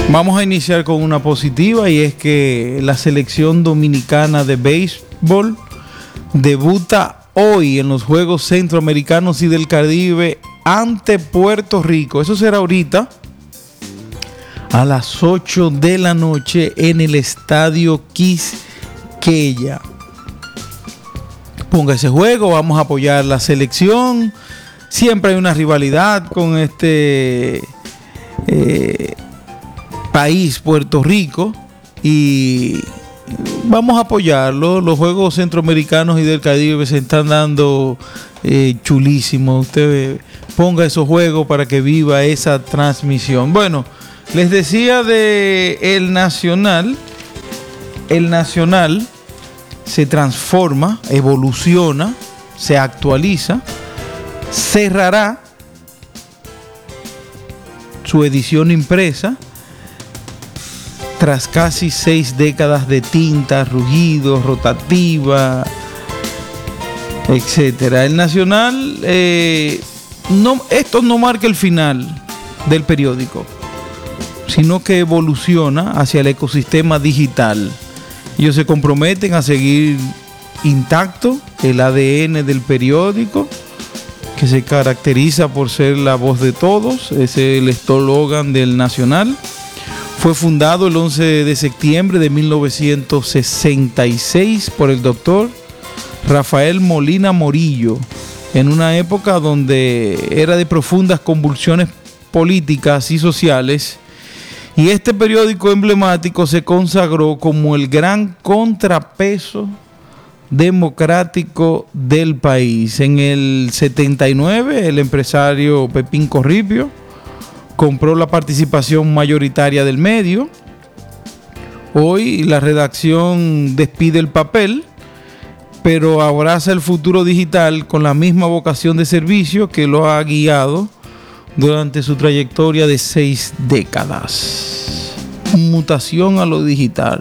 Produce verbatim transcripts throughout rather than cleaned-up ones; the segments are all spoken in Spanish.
Vamos a iniciar con una positiva y es que la selección dominicana de béisbol debuta hoy en los Juegos Centroamericanos y del Caribe ante Puerto Rico. Eso será ahorita a las ocho de la noche en el Estadio Quisqueya. Ponga ese juego, vamos a apoyar la selección. Siempre hay una rivalidad con este eh, país, Puerto Rico, y vamos a apoyarlo. Los Juegos Centroamericanos y del Caribe se están dando eh, chulísimos. Usted ponga esos juegos para que viva esa transmisión. Bueno, les decía de el Nacional. El Nacional se transforma, evoluciona, se actualiza, cerrará su edición impresa tras casi seis décadas de tinta, rugido, rotativa, etcétera. El Nacional, eh, no, esto no marca el final del periódico, sino que evoluciona hacia el ecosistema digital. Ellos se comprometen a seguir intacto el A D N del periódico, que se caracteriza por ser la voz de todos. Ese es el eslogan del Nacional. Fue fundado el once de septiembre de mil novecientos sesenta y seis por el doctor Rafael Molina Morillo, en una época donde era de profundas convulsiones políticas y sociales. Y este periódico emblemático se consagró como el gran contrapeso democrático del país. En el setenta y nueve, el empresario Pepín Corripio compró la participación mayoritaria del medio. Hoy la redacción despide el papel, pero abraza el futuro digital con la misma vocación de servicio que lo ha guiado durante su trayectoria de seis décadas. Mutación a lo digital.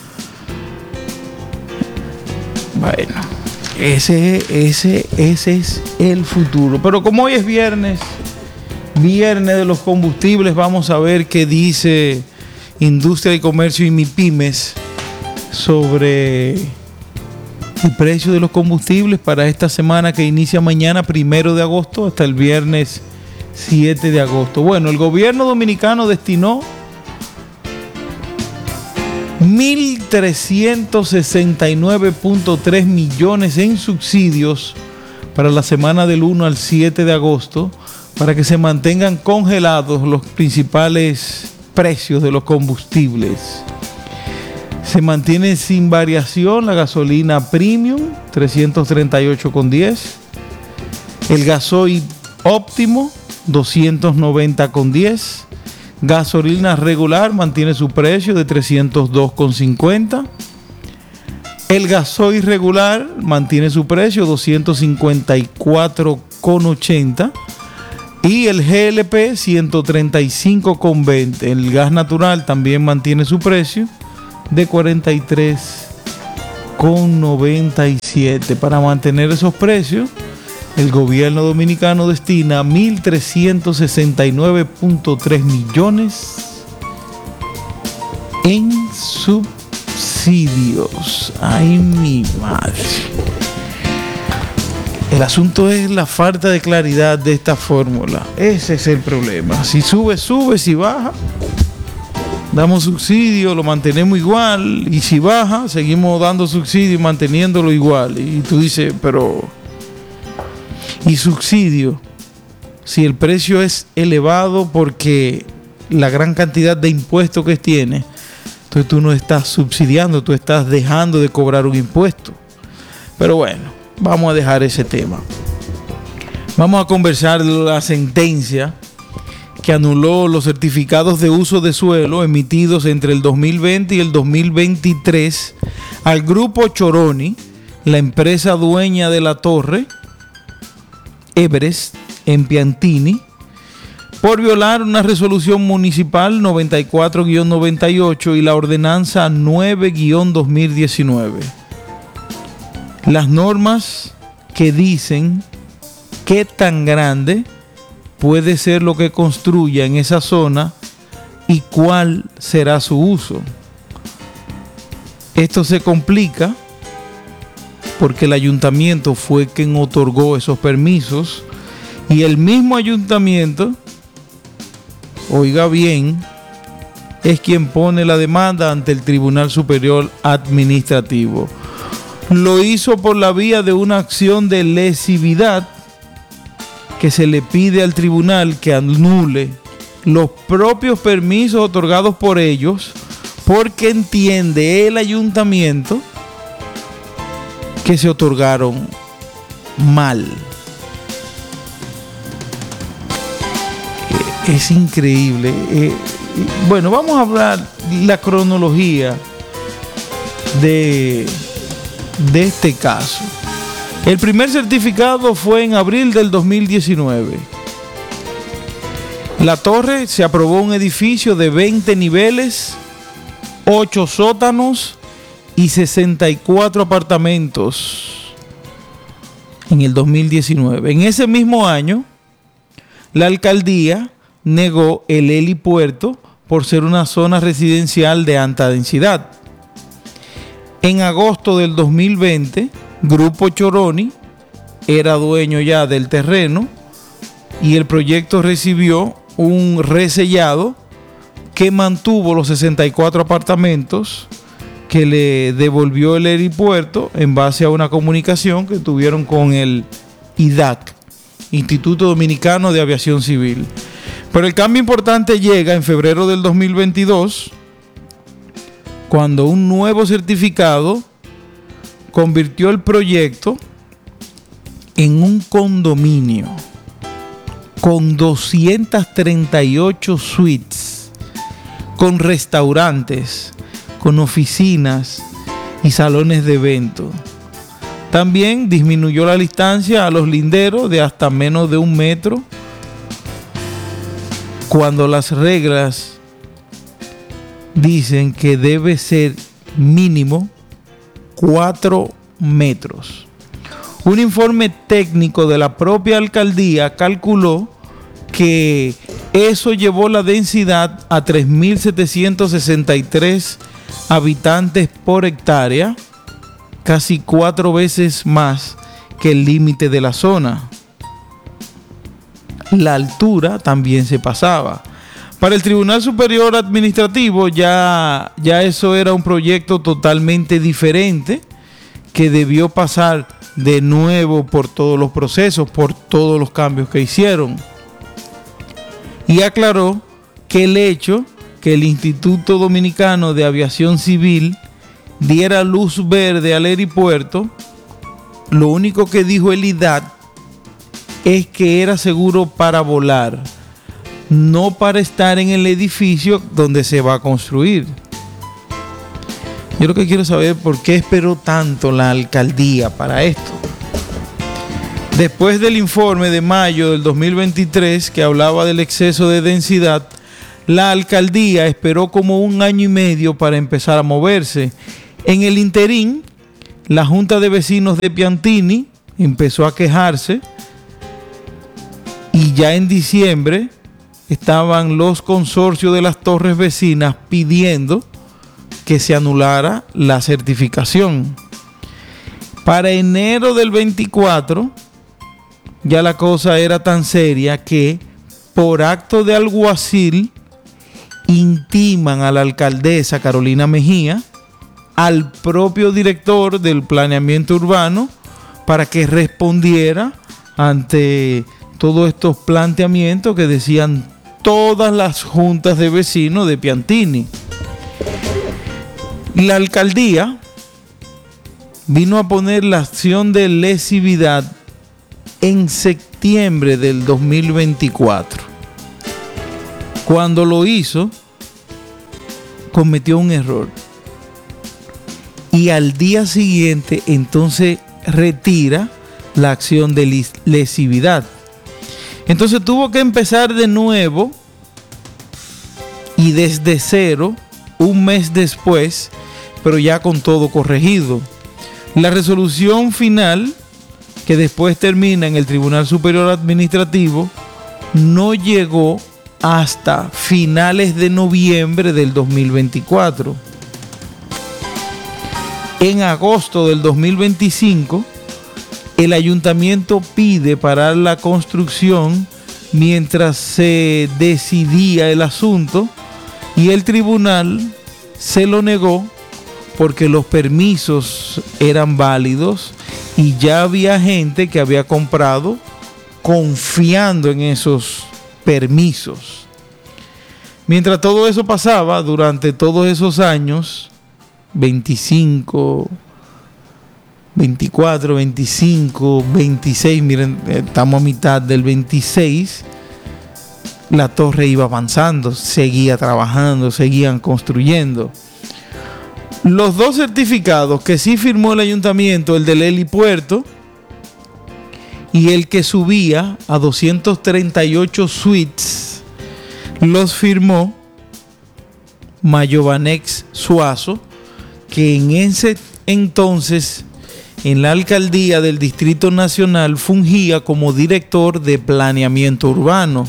Bueno, ese, ese, ese es el futuro. Pero como hoy es viernes, viernes de los combustibles, vamos a ver qué dice Industria y Comercio y MIPYMES sobre el precio de los combustibles para esta semana que inicia mañana, primero de agosto, hasta el viernes siete de agosto. Bueno, el gobierno dominicano destinó mil trescientos sesenta y nueve punto tres millones en subsidios para la semana del uno al siete de agosto para que se mantengan congelados los principales precios de los combustibles. Se mantiene sin variación la gasolina premium, trescientos treinta y ocho con diez, el gasoil óptimo, doscientos noventa con diez, gasolina regular mantiene su precio de trescientos dos con cincuenta, el gasoil regular mantiene su precio doscientos cincuenta y cuatro con ochenta y el G L P ciento treinta y cinco con veinte. El gas natural también mantiene su precio de cuarenta y tres con noventa y siete. Para mantener esos precios, el gobierno dominicano destina mil trescientos sesenta y nueve punto tres millones en subsidios. Ay, mi madre. El asunto es la falta de claridad de esta fórmula. Ese es el problema. Si sube, sube. Si baja, damos subsidio, lo mantenemos igual. Y si baja, seguimos dando subsidio y manteniéndolo igual. Y tú dices, pero... y subsidio, si el precio es elevado porque la gran cantidad de impuestos que tiene, entonces tú no estás subsidiando, tú estás dejando de cobrar un impuesto. Pero bueno, vamos a dejar ese tema. Vamos a conversar de la sentencia que anuló los certificados de uso de suelo emitidos entre el dos mil veinte y el dos mil veintitrés al Grupo Choroni, la empresa dueña de la torre Everest en Piantini, por violar una resolución municipal noventa y cuatro guión noventa y ocho y la ordenanza nueve guión dos mil diecinueve. Las normas que dicen qué tan grande puede ser lo que construya en esa zona y cuál será su uso. Esto se complica porque el ayuntamiento fue quien otorgó esos permisos y el mismo ayuntamiento, oiga bien, es quien pone la demanda ante el Tribunal Superior Administrativo. Lo hizo por la vía de una acción de lesividad que se le pide al tribunal que anule los propios permisos otorgados por ellos, porque entiende el ayuntamiento que se otorgaron mal. Es increíble. Eh, bueno, vamos a hablar la cronología de, de este caso. El primer certificado fue en abril del dos mil diecinueve. La torre se aprobó un edificio de veinte niveles, ocho sótanos y sesenta y cuatro apartamentos en el dos mil diecinueve. En ese mismo año, la alcaldía negó el helipuerto por ser una zona residencial de alta densidad. En agosto del dos mil veinte, Grupo Choroni era dueño ya del terreno y el proyecto recibió un resellado que mantuvo los sesenta y cuatro apartamentos que le devolvió el helipuerto en base a una comunicación que tuvieron con el I D A C, Instituto Dominicano de Aviación Civil. Pero el cambio importante llega en febrero del dos mil veintidós, cuando un nuevo certificado convirtió el proyecto en un condominio con doscientas treinta y ocho suites, con restaurantes, con oficinas y salones de evento. También disminuyó la distancia a los linderos de hasta menos de un metro, cuando las reglas dicen que debe ser mínimo cuatro metros. Un informe técnico de la propia alcaldía calculó que eso llevó la densidad a tres mil setecientos sesenta y tres habitantes por hectárea, casi cuatro veces más que el límite de la zona. La altura también se pasaba. Para el Tribunal Superior Administrativo ya, ya eso era un proyecto totalmente diferente que debió pasar de nuevo por todos los procesos, por todos los cambios que hicieron. Y aclaró que el hecho que el Instituto Dominicano de Aviación Civil diera luz verde al helipuerto, lo único que dijo el I D A C es que era seguro para volar, no para estar en el edificio donde se va a construir. Yo lo que quiero saber es por qué esperó tanto la alcaldía para esto. Después del informe de mayo del dos mil veintitrés que hablaba del exceso de densidad, la alcaldía esperó como un año y medio para empezar a moverse. En el interín, la Junta de Vecinos de Piantini empezó a quejarse y ya en diciembre estaban los consorcios de las torres vecinas pidiendo que se anulara la certificación. Para enero del veinticuatro ya la cosa era tan seria que por acto de alguacil intiman a la alcaldesa Carolina Mejía, al propio director del planeamiento urbano, para que respondiera ante todos estos planteamientos que decían todas las juntas de vecinos de Piantini. La alcaldía vino a poner la acción de lesividad en septiembre del dos mil veinticuatro. Cuando lo hizo, cometió un error. Y al día siguiente, entonces, retira la acción de lesividad. Entonces tuvo que empezar de nuevo y desde cero, un mes después, pero ya con todo corregido. La resolución final, que después termina en el Tribunal Superior Administrativo, no llegó hasta finales de noviembre del dos mil veinticuatro. En agosto del dos mil veinticinco, el ayuntamiento pide parar la construcción mientras se decidía el asunto y el tribunal se lo negó porque los permisos eran válidos y ya había gente que había comprado confiando en esos permisos. Mientras todo eso pasaba, durante todos esos años, veinticinco, veinticuatro, veinticinco, veintiséis, miren, estamos a mitad del veintiséis, la torre iba avanzando, seguía trabajando, seguían construyendo. Los dos certificados que sí firmó el ayuntamiento, el del helipuerto y el que subía a doscientas treinta y ocho suites, los firmó Mayovanex Suazo, que en ese entonces en la alcaldía del Distrito Nacional fungía como director de planeamiento urbano.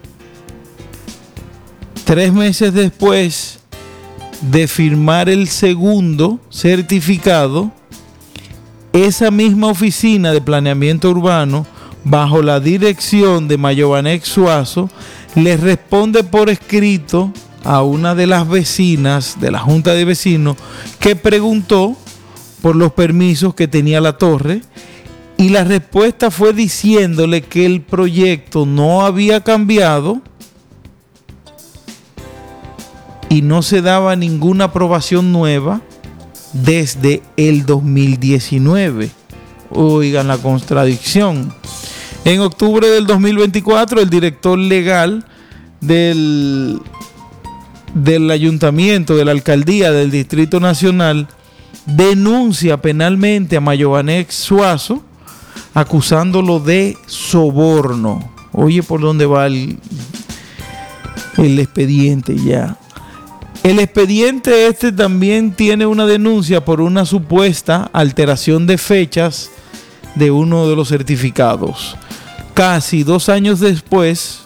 Tres meses después de firmar el segundo certificado, esa misma oficina de planeamiento urbano, bajo la dirección de Mayovanex Suazo, le responde por escrito a una de las vecinas de la Junta de Vecinos que preguntó por los permisos que tenía la torre, y la respuesta fue diciéndole que el proyecto no había cambiado y no se daba ninguna aprobación nueva desde el dos mil diecinueve. Oigan la contradicción. En octubre del dos mil veinticuatro, el director legal del, del ayuntamiento, de la alcaldía del Distrito Nacional, denuncia penalmente a Mayovanex Suazo, acusándolo de soborno. Oye, ¿por dónde va el, el expediente ya? El expediente este también tiene una denuncia por una supuesta alteración de fechas de uno de los certificados. Casi dos años después,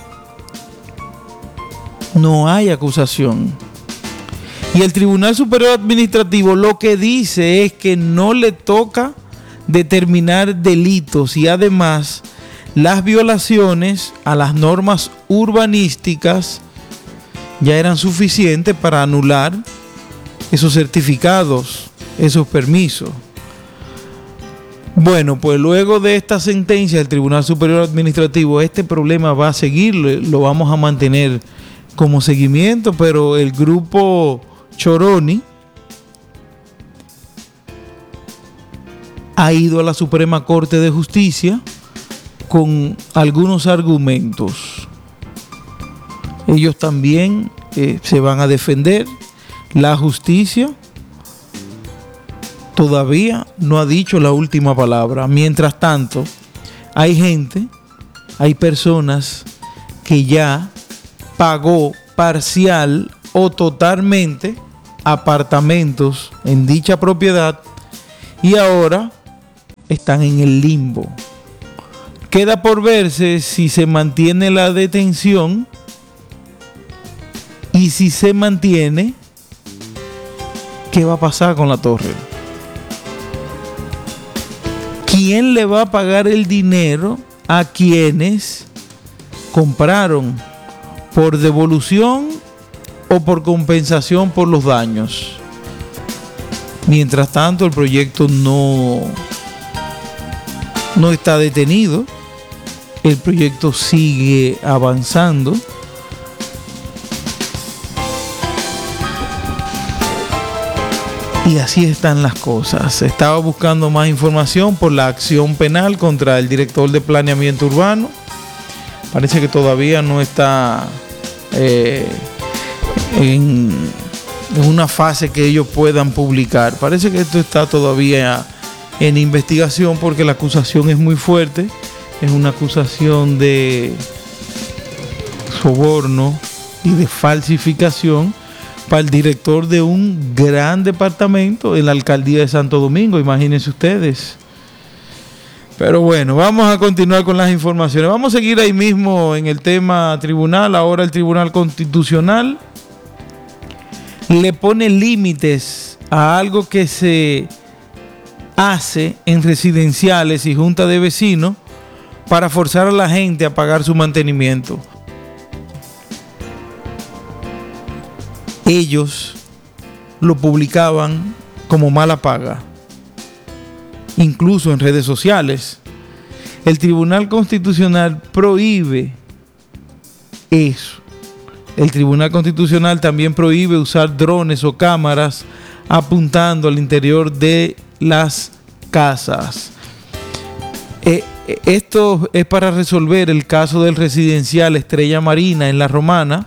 no hay acusación. Y el Tribunal Superior Administrativo lo que dice es que no le toca determinar delitos y además las violaciones a las normas urbanísticas ya eran suficientes para anular esos certificados, esos permisos. Bueno, pues luego de esta sentencia del Tribunal Superior Administrativo, este problema va a seguir, lo vamos a mantener como seguimiento, pero el grupo Choroni ha ido a la Suprema Corte de Justicia con algunos argumentos. Ellos también eh, se van a defender. La justicia todavía no ha dicho la última palabra. Mientras tanto, hay gente, hay personas que ya pagó parcial o totalmente apartamentos en dicha propiedad y ahora están en el limbo. Queda por verse si se mantiene la detención. Y si se mantiene, ¿qué va a pasar con la torre? ¿Quién le va a pagar el dinero a quienes compraron por devolución o por compensación por los daños? Mientras tanto, el proyecto no, no está detenido. El proyecto sigue avanzando. Y así están las cosas. Estaba buscando más información por la acción penal contra el director de planeamiento urbano. Parece que todavía no está eh, en, en una fase que ellos puedan publicar. Parece que esto está todavía en investigación porque la acusación es muy fuerte. Es una acusación de soborno y de falsificación para el director de un gran departamento en la alcaldía de Santo Domingo. Imagínense ustedes. Pero bueno, vamos a continuar con las informaciones. Vamos a seguir ahí mismo en el tema tribunal. Ahora el Tribunal Constitucional le pone límites a algo que se hace en residenciales y juntas de vecinos para forzar a la gente a pagar su mantenimiento. Ellos lo publicaban como mala paga, incluso en redes sociales. El Tribunal Constitucional prohíbe eso. El Tribunal Constitucional también prohíbe usar drones o cámaras apuntando al interior de las casas. Eh, esto es para resolver el caso del residencial Estrella Marina en La Romana,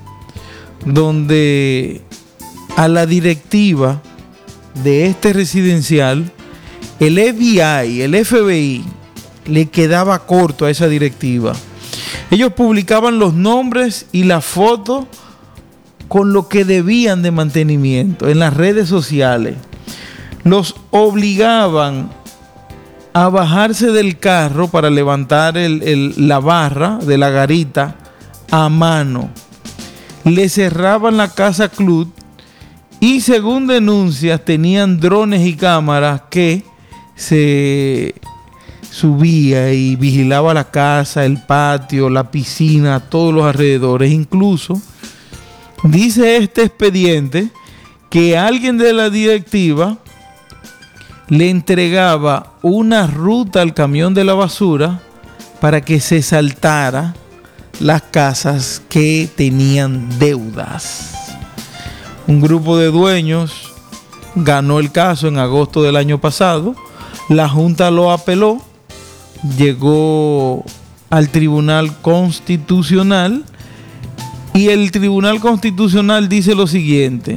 donde a la directiva de este residencial, el F B I, el F B I, le quedaba corto a esa directiva. Ellos publicaban los nombres y las fotos con lo que debían de mantenimiento en las redes sociales. Los obligaban a bajarse del carro para levantar el, el, la barra de la garita a mano. Le cerraban la casa club y, según denuncias, tenían drones y cámaras que se subía y vigilaba la casa, el patio, la piscina, todos los alrededores. Incluso dice este expediente que alguien de la directiva le entregaba una ruta al camión de la basura para que se saltara las casas que tenían deudas. Un grupo de dueños ganó el caso en agosto del año pasado. La Junta lo apeló, llegó al Tribunal Constitucional y el Tribunal Constitucional dice lo siguiente: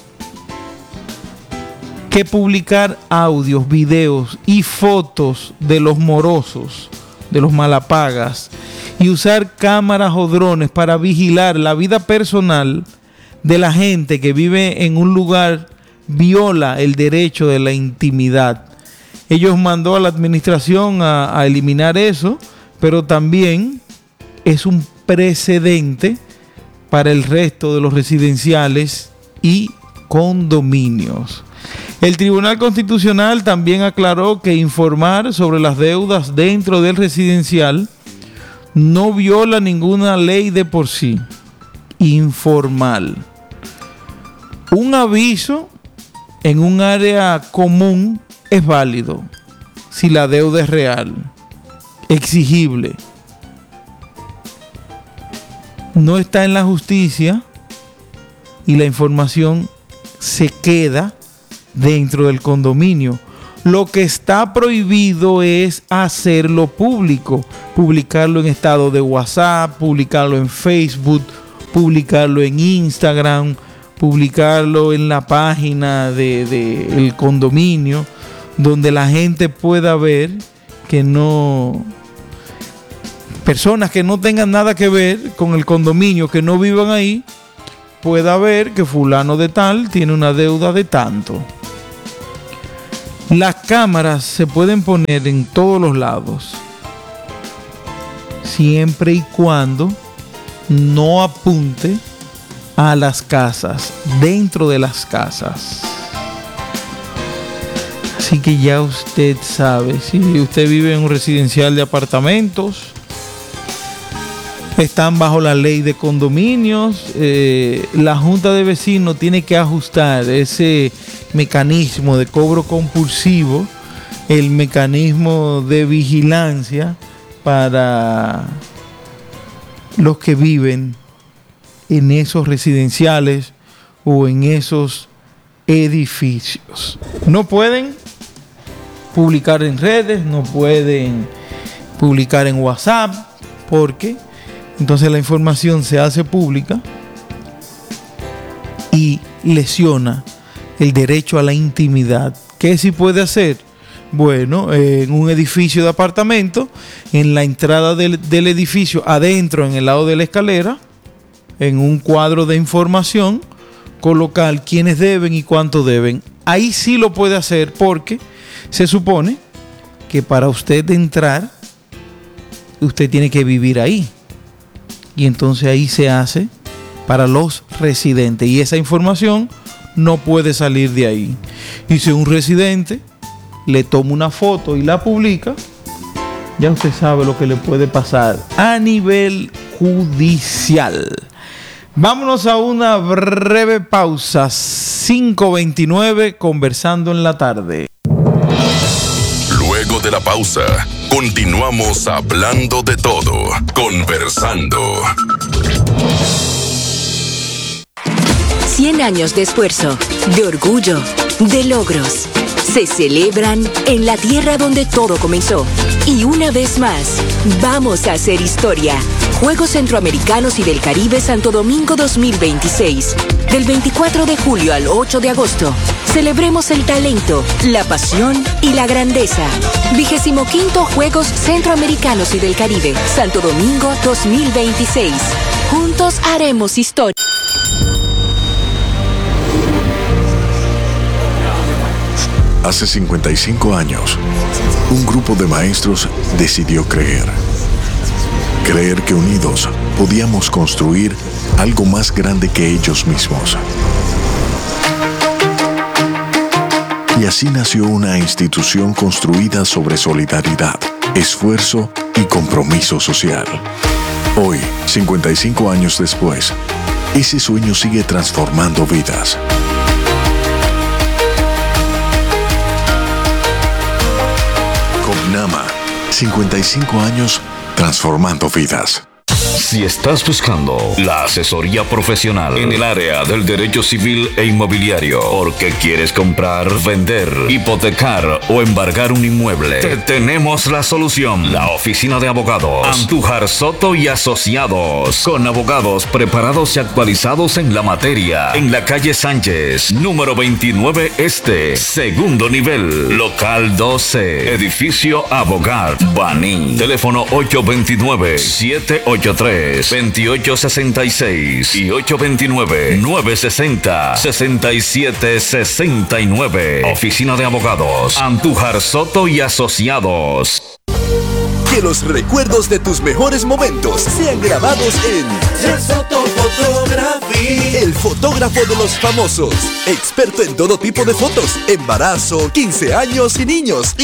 que publicar audios, videos y fotos de los morosos, de los malapagas, y usar cámaras o drones para vigilar la vida personal de la gente que vive en un lugar viola el derecho de la intimidad. Ellos mandó a la administración a, a eliminar eso, pero también es un precedente para el resto de los residenciales y condominios. El Tribunal Constitucional también aclaró que informar sobre las deudas dentro del residencial no viola ninguna ley de por sí. Informal. Un aviso en un área común es válido si la deuda es real, exigible. No está en la justicia y la información se queda dentro del condominio. Lo que está prohibido es hacerlo público, publicarlo en estado de WhatsApp, publicarlo en Facebook, publicarlo en Instagram, publicarlo en la página de, de el condominio, donde la gente pueda ver que no, personas que no tengan nada que ver con el condominio, que no vivan ahí, pueda ver que fulano de tal tiene una deuda de tanto. Las cámaras se pueden poner en todos los lados, siempre y cuando no apunte a las casas, dentro de las casas. Así que ya usted sabe, si usted vive en un residencial de apartamentos, están bajo la ley de condominios, eh, la Junta de Vecinos tiene que ajustar ese mecanismo de cobro compulsivo, el mecanismo de vigilancia para los que viven en esos residenciales o en esos edificios. No pueden publicar en redes, no pueden publicar en WhatsApp, porque entonces la información se hace pública y lesiona el derecho a la intimidad. ¿Qué sí puede hacer? Bueno, en un edificio de apartamento, en la entrada del, del edificio, adentro, en el lado de la escalera, en un cuadro de información, colocar quiénes deben y cuánto deben. Ahí sí lo puede hacer, porque se supone que para usted entrar, usted tiene que vivir ahí. Y entonces ahí se hace para los residentes. Y esa información no puede salir de ahí. Y si un residente le toma una foto y la publica, ya usted sabe lo que le puede pasar a nivel judicial. Vámonos a una breve pausa. cinco veintinueve, conversando en la tarde. Luego de la pausa, continuamos hablando de todo, conversando. cien años de esfuerzo, de orgullo, de logros. Se celebran en la tierra donde todo comenzó. Y una vez más, vamos a hacer historia. Juegos Centroamericanos y del Caribe Santo Domingo dos mil veintiséis. Del veinticuatro de julio al ocho de agosto. Celebremos el talento, la pasión y la grandeza. Vigésimo quinto Juegos Centroamericanos y del Caribe Santo Domingo dos mil veintiséis. Juntos haremos historia. Hace cincuenta y cinco años, un grupo de maestros decidió creer. Creer que unidos podíamos construir algo más grande que ellos mismos. Y así nació una institución construida sobre solidaridad, esfuerzo y compromiso social. Hoy, cincuenta y cinco años después, ese sueño sigue transformando vidas. Copnama, cincuenta y cinco años transformando vidas. Si estás buscando la asesoría profesional en el área del derecho civil e inmobiliario, porque quieres comprar, vender, hipotecar o embargar un inmueble, te tenemos la solución. La oficina de abogados Andújar Soto y Asociados, con abogados preparados y actualizados en la materia, en la calle Sánchez, número veintinueve Este, segundo nivel, local doce, edificio Abogat, Baní. Teléfono ocho dos nueve, siete ocho tres, dos ocho seis seis y ocho dos nueve, nueve seis cero, seis siete seis nueve. Oficina de Abogados Andújar Soto y Asociados. Que los recuerdos de tus mejores momentos sean grabados en Soto Photography, el fotógrafo de los famosos, experto en todo tipo de fotos, embarazo, quince años y niños,